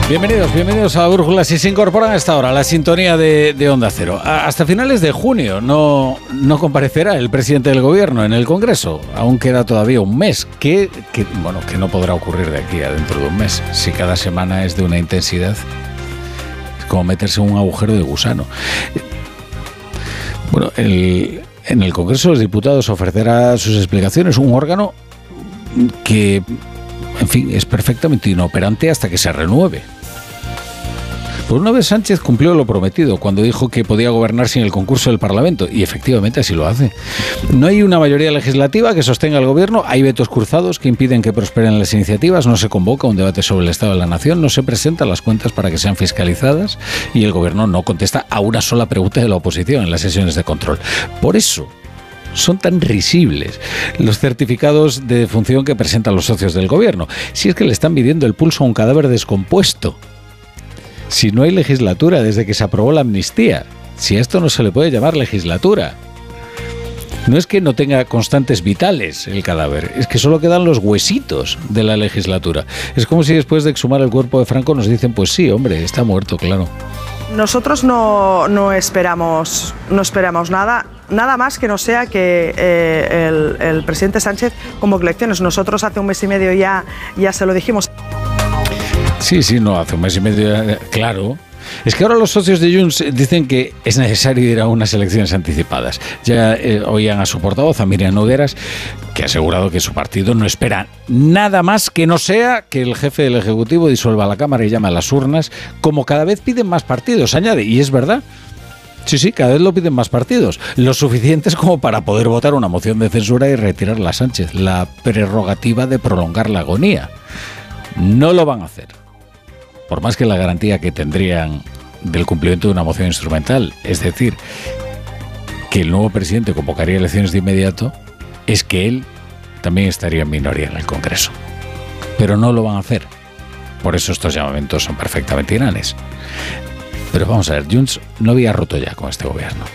Bienvenidos a Brújula. Si se incorporan a esta hora a la sintonía de Onda Cero. Hasta finales de junio no comparecerá el presidente del gobierno en el Congreso. Aún queda todavía un mes, que no podrá ocurrir de aquí a dentro de un mes. Si cada semana es de una intensidad, es como meterse en un agujero de gusano. Bueno, en el Congreso de los Diputados ofrecerá sus explicaciones un órgano que, en fin, es perfectamente inoperante hasta que se renueve. Por una vez Sánchez cumplió lo prometido cuando dijo que podía gobernar sin el concurso del Parlamento, y efectivamente así lo hace. No hay una mayoría legislativa que sostenga al gobierno, hay vetos cruzados que impiden que prosperen las iniciativas, no se convoca un debate sobre el estado de la nación, no se presentan las cuentas para que sean fiscalizadas y el gobierno no contesta a una sola pregunta de la oposición en las sesiones de control. Por eso son tan risibles los certificados de defunción que presentan los socios del gobierno, si es que le están midiendo el pulso a un cadáver descompuesto. Si no hay legislatura desde que se aprobó la amnistía, si a esto no se le puede llamar legislatura. No es que no tenga constantes vitales el cadáver, es que solo quedan los huesitos de la legislatura. Es como si después de exhumar el cuerpo de Franco nos dicen, pues sí, hombre, está muerto, claro. Nosotros no esperamos nada más que no sea que el presidente Sánchez convoque elecciones. Nosotros hace un mes y medio ya se lo dijimos. Sí, hace un mes y medio, claro. Es que ahora los socios de Junts dicen que es necesario ir a unas elecciones anticipadas. Ya oían a su portavoz, a Míriam Nogueras, que ha asegurado que su partido no espera nada más que no sea que el jefe del Ejecutivo disuelva la Cámara y llame a las urnas, como cada vez piden más partidos, añade, y es verdad. Sí, cada vez lo piden más partidos, lo suficientes como para poder votar una moción de censura y retirarla a Sánchez, la prerrogativa de prolongar la agonía. No lo van a hacer. Por más que la garantía que tendrían del cumplimiento de una moción instrumental, es decir, que el nuevo presidente convocaría elecciones de inmediato, es que él también estaría en minoría en el Congreso. Pero no lo van a hacer. Por eso estos llamamientos son perfectamente inanes. Pero vamos a ver, Junts no había roto ya con este gobierno.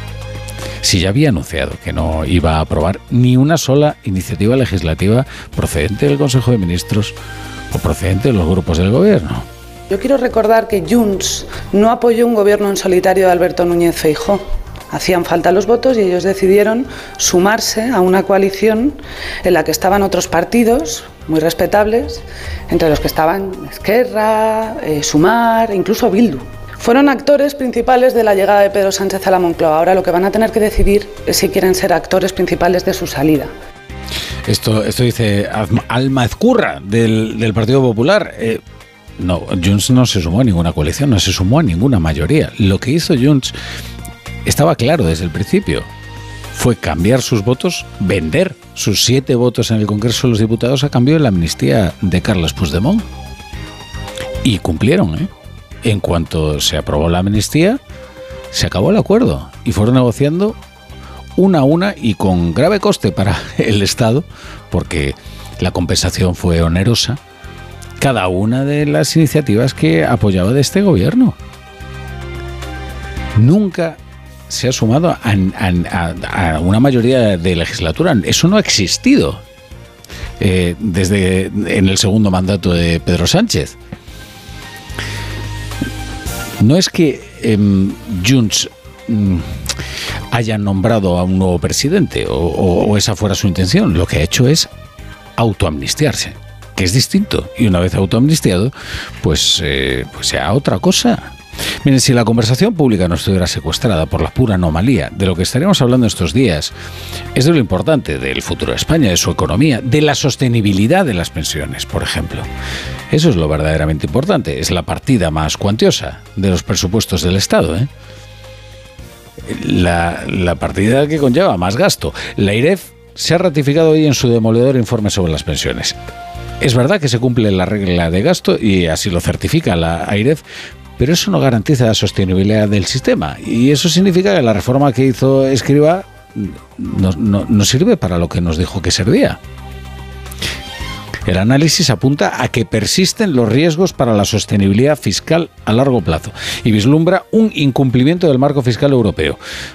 Si ya había anunciado que no iba a aprobar ni una sola iniciativa legislativa procedente del Consejo de Ministros o procedente de los grupos del gobierno. Yo quiero recordar que Junts no apoyó un gobierno en solitario de Alberto Núñez Feijóo. Hacían falta los votos y ellos decidieron sumarse a una coalición en la que estaban otros partidos muy respetables, entre los que estaban Esquerra, Sumar, incluso Bildu. Fueron actores principales de la llegada de Pedro Sánchez a la Moncloa. Ahora lo que van a tener que decidir es si quieren ser actores principales de su salida. Esto dice Alma Ezcurra del Partido Popular. No, Junts no se sumó a ninguna coalición, no se sumó a ninguna mayoría. Lo que hizo Junts estaba claro desde el principio. Fue cambiar sus votos, vender sus 7 votos en el Congreso de los Diputados a cambio de la amnistía de Carles Puigdemont. Y cumplieron, ¿eh? En cuanto se aprobó la amnistía, se acabó el acuerdo y fueron negociando una a una y con grave coste para el Estado, porque la compensación fue onerosa, cada una de las iniciativas que apoyaba de este gobierno. Nunca se ha sumado a una mayoría de legislatura. Eso no ha existido desde en el segundo mandato de Pedro Sánchez. No es que Junts hayan nombrado a un nuevo presidente o esa fuera su intención. Lo que ha hecho es autoamnistiarse, que es distinto, y una vez autoamnistiado, pues sea otra cosa. Miren, si la conversación pública no estuviera secuestrada por la pura anomalía, de lo que estaríamos hablando estos días es de lo importante del futuro de España, de su economía, de la sostenibilidad de las pensiones, por ejemplo. Eso es lo verdaderamente importante, es la partida más cuantiosa de los presupuestos del Estado, ¿eh? La partida que conlleva más gasto. La AIREF se ha ratificado hoy en su demoledor informe sobre las pensiones. Es verdad que se cumple la regla de gasto y así lo certifica la AIREF, pero eso no garantiza la sostenibilidad del sistema, y eso significa que la reforma que hizo Escrivá no sirve para lo que nos dijo que servía. El análisis apunta a que persisten los riesgos para la sostenibilidad fiscal a largo plazo y vislumbra un incumplimiento del marco fiscal europeo.